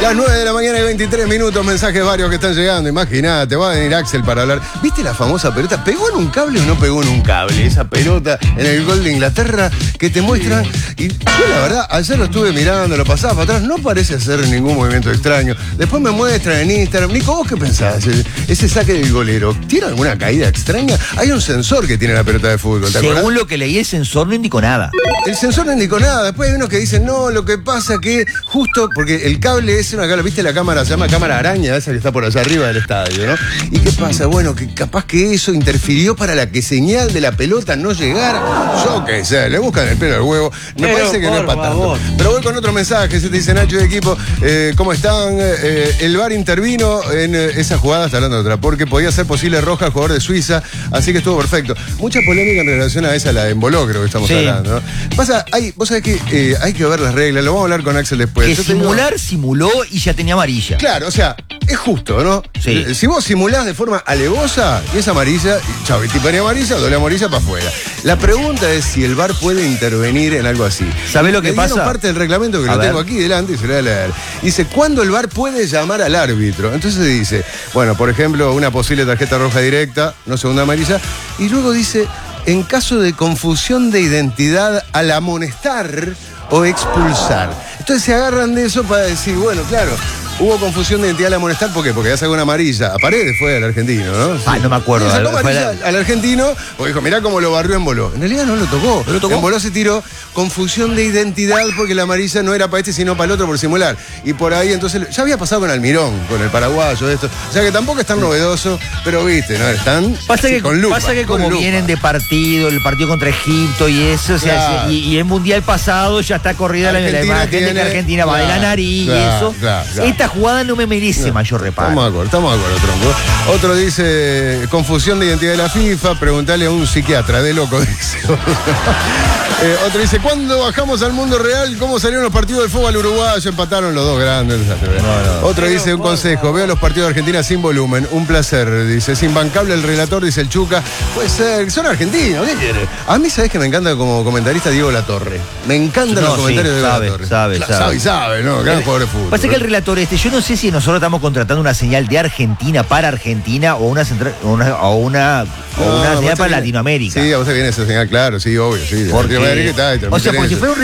Las 9 de la mañana y 23 minutos, mensajes varios que están llegando. Imagínate, va a venir Axel para hablar. ¿Viste la famosa pelota? ¿Pegó en un cable o no pegó en un cable? Esa pelota en el gol de Inglaterra que te muestran. Y yo la verdad, ayer lo estuve mirando, lo pasaba para atrás, no parece hacer ningún movimiento extraño. Después me muestran en Instagram. Nico, ¿vos qué pensás? Ese saque del golero, ¿tiene alguna caída extraña? Hay un sensor que tiene la pelota de fútbol, ¿te acordás? Según lo que leí, el sensor no indicó nada. El sensor no indicó nada. Después hay unos que dicen, no, lo que pasa que justo porque el cable es una cámara, ¿viste la cámara? Se llama cámara araña, esa que está por allá arriba del estadio, ¿no? ¿Y qué pasa? Bueno, que capaz que eso interfirió para la que señal de la pelota no llegara. Yo qué sé, le buscan el pelo al huevo. Me parece que no es para tanto. Pero voy con otro mensaje, se te dice Nacho de equipo, ¿cómo están? El VAR intervino en esa jugada, está hablando de otra, porque podía ser posible roja al jugador de Suiza, así que estuvo perfecto. Mucha polémica en relación a esa, la de Emboló, creo que estamos hablando, ¿no? Pasa, vos sabés que hay que ver las reglas, lo vamos a hablar con Axel después. Que simular, simuló y ya tenía amarilla. Claro, o sea, es justo, ¿no? Sí. Si vos simulás de forma alevosa, y es amarilla, chau, y tipo de amarilla, doble amarilla para afuera. La pregunta es si el VAR puede intervenir en algo así. ¿Sabés lo que pasa? Parte del reglamento que A lo ver. tengo aquí delante y se lo voy a leer. Dice, ¿cuándo el VAR puede llamar al árbitro? Entonces dice, bueno, por ejemplo, una posible tarjeta roja directa, no segunda amarilla, y luego dice, en caso de confusión de identidad al amonestar o expulsar. Entonces se agarran de eso para decir, bueno, claro, hubo confusión de identidad al amonestar, ¿por qué? Porque ya sacó una amarilla. A Paredes fue al argentino, ¿no? Ah, no me acuerdo. Sacó amarilla al argentino, porque dijo, mirá cómo lo barrió Emboló. En realidad no lo tocó. Emboló se tiró confusión de identidad porque la amarilla no era para este, sino para el otro por simular. Y por ahí, entonces, ya había pasado con Almirón, con el paraguayo, esto. O sea que tampoco es tan novedoso, pero viste, ¿no? Están con lupa. Pasa que como vienen de partido, el partido contra Egipto y eso, o sea, Claro. y el mundial pasado ya está corrida la imagen de que Argentina va de la nariz y eso. Claro. Esta jugada no me merece mayor reparo. Estamos de acuerdo, Tronco. Otro dice, confusión de identidad de la FIFA, preguntale a un psiquiatra, de loco, dice. Otro dice, ¿cuándo bajamos al mundo real? ¿Cómo salieron los partidos del fútbol uruguayo? Empataron los dos grandes. Otro dice, un consejo, veo los partidos de Argentina sin volumen, un placer, dice, es imbancable el relator, dice el Chuca. Puede ser, son argentinos, ¿qué quiere? A mí, ¿sabés que me encanta como comentarista Diego Latorre? Me encantan los comentarios de Diego Latorre. Sabe, ¿no? Gran jugador de fútbol. Pasa que el relator yo no sé si nosotros estamos contratando una señal de Argentina para Argentina o una señal para Latinoamérica. Sí, a vos te viene esa señal, claro, sí, obvio, sí. Porque, Latinoamérica está, o sea, porque si fuera un